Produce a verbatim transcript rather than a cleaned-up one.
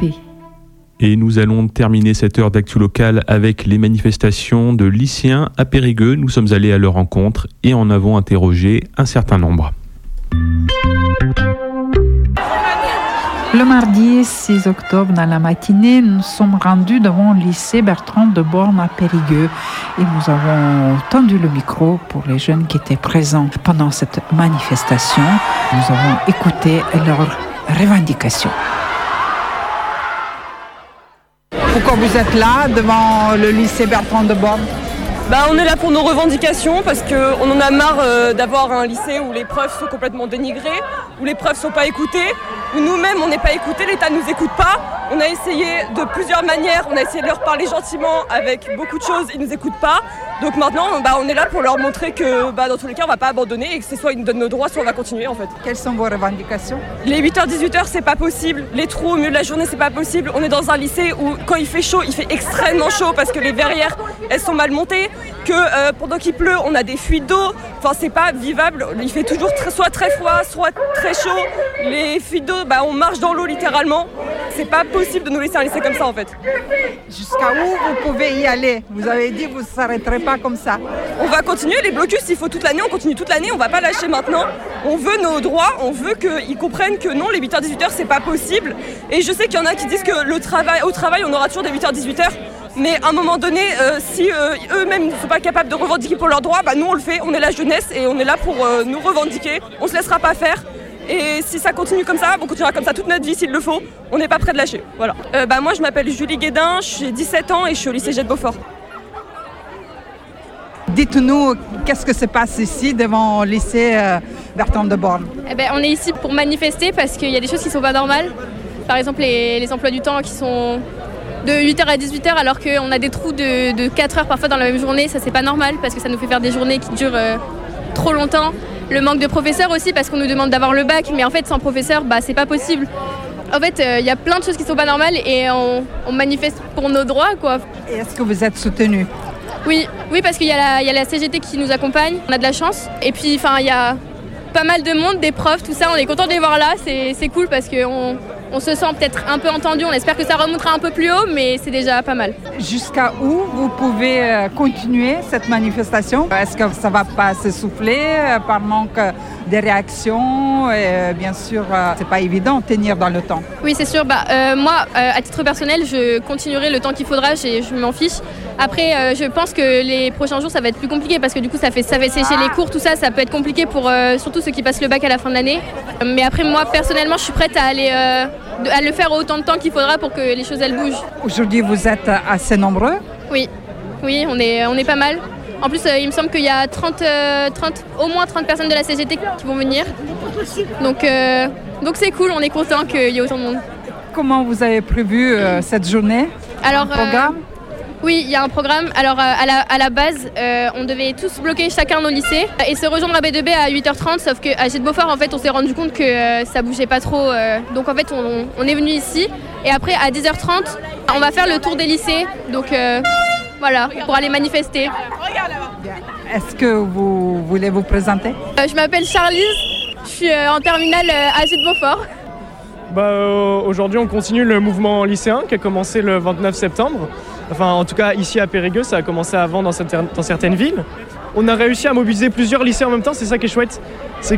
paix. Et nous allons terminer cette heure d'actu locale avec les manifestations de lycéens à Périgueux. Nous sommes allés à leur rencontre et en avons interrogé un certain nombre. Le mardi six octobre, dans la matinée, nous sommes rendus devant le lycée Bertrand de Born à Périgueux et nous avons tendu le micro pour les jeunes qui étaient présents pendant cette manifestation. Nous avons écouté leurs revendications. Pourquoi vous êtes là devant le lycée Bertrand de Born ? Bah, on est là pour nos revendications parce qu'on en a marre euh, d'avoir un lycée où les profs sont complètement dénigrés, où les profs ne sont pas écoutés, où nous-mêmes on n'est pas écoutés, l'État ne nous écoute pas. On a essayé de plusieurs manières, on a essayé de leur parler gentiment avec beaucoup de choses, ils ne nous écoutent pas. Donc maintenant bah, on est là pour leur montrer que bah, dans tous les cas on ne va pas abandonner et que c'est soit ils nous donnent nos droits, soit on va continuer en fait. Quelles sont vos revendications ? Les huit heures dix-huit heures c'est pas possible, les trous au milieu de la journée c'est pas possible. On est dans un lycée où quand il fait chaud, il fait extrêmement chaud parce que les verrières elles sont mal montées, que euh, pendant qu'il pleut on a des fuites d'eau, enfin c'est pas vivable, il fait toujours très, soit très froid, soit très chaud. Les fuites d'eau, bah, on marche dans l'eau littéralement, c'est pas possible de nous laisser un lycée comme ça en fait. Jusqu'à où vous pouvez y aller ? Vous avez dit que vous ne s'arrêterez pas comme ça. On va continuer, les blocus il faut toute l'année, on continue toute l'année, on va pas lâcher maintenant. On veut nos droits, on veut qu'ils comprennent que non, les huit heures dix-huit heures c'est pas possible. Et je sais qu'il y en a qui disent que le travail, au travail on aura toujours des huit heures dix-huit heures. Mais à un moment donné, euh, si euh, eux-mêmes ne sont pas capables de revendiquer pour leurs droits, bah nous on le fait, on est la jeunesse et on est là pour euh, nous revendiquer, on se laissera pas faire. Et si ça continue comme ça, on continuera comme ça toute notre vie s'il le faut, on n'est pas prêt de lâcher. Voilà. Euh, bah moi je m'appelle Julie Guédin, j'ai dix-sept ans et je suis au lycée Jet de Beaufort. Dites-nous, qu'est-ce que se passe ici devant le lycée euh, Bertrand de Born ? Eh ben, on est ici pour manifester parce qu'il y a des choses qui ne sont pas normales. Par exemple, les, les emplois du temps qui sont de huit heures à dix-huit heures alors qu'on a des trous de, de quatre heures parfois dans la même journée. Ça, c'est pas normal parce que ça nous fait faire des journées qui durent euh, trop longtemps. Le manque de professeurs aussi parce qu'on nous demande d'avoir le bac, mais en fait, sans professeur, bah, c'est pas possible. En fait, il euh, y a plein de choses qui sont pas normales et on, on manifeste pour nos droits, quoi. Et est-ce que vous êtes soutenu ? Oui, oui, parce qu'il y a la, il y a la C G T qui nous accompagne, on a de la chance. Et puis, enfin, il y a pas mal de monde, des profs, tout ça, on est content de les voir là, c'est, c'est cool parce qu'on on se sent peut-être un peu entendu, on espère que ça remontera un peu plus haut, mais c'est déjà pas mal. Jusqu'à où vous pouvez continuer cette manifestation ? Est-ce que ça ne va pas s'essouffler par manque de réactions ? Et bien sûr, c'est pas évident de tenir dans le temps. Oui, c'est sûr. Bah, euh, moi, euh, à titre personnel, je continuerai le temps qu'il faudra, je, je m'en fiche. Après, euh, je pense que les prochains jours, ça va être plus compliqué parce que du coup, ça fait, ça fait sécher les cours, tout ça, ça peut être compliqué pour euh, surtout ceux qui passent le bac à la fin de l'année. Mais après, moi, personnellement, je suis prête à aller, euh, de, à le faire autant de temps qu'il faudra pour que les choses, elles bougent. Aujourd'hui, vous êtes assez nombreux ? Oui, oui, on est, on est pas mal. En plus, euh, il me semble qu'il y a trente, euh, trente, au moins trente personnes de la C G T qui vont venir. Donc, euh, donc c'est cool, on est content qu'il y ait autant de monde. Comment vous avez prévu euh, cette journée ? Alors, un programme ? euh, Oui, il y a un programme. Alors, à la, à la base, euh, on devait tous bloquer chacun nos lycées et se rejoindre à B deux B à huit heures trente, sauf qu'à Jet de Beaufort, en fait, on s'est rendu compte que euh, ça bougeait pas trop. Euh, donc, en fait, on, on est venu ici. Et après, à dix heures trente, on va faire le tour des lycées. Donc, euh, voilà, pour aller manifester. Est-ce que vous voulez vous présenter ? euh, Je m'appelle Charlize. Je suis euh, en terminale euh, à Jet de Beaufort. Bah, euh, aujourd'hui, on continue le mouvement lycéen qui a commencé le vingt-neuf septembre. Enfin, en tout cas, ici à Périgueux, ça a commencé avant dans, cette, dans certaines villes. On a réussi à mobiliser plusieurs lycées en même temps, c'est ça qui est chouette. C'est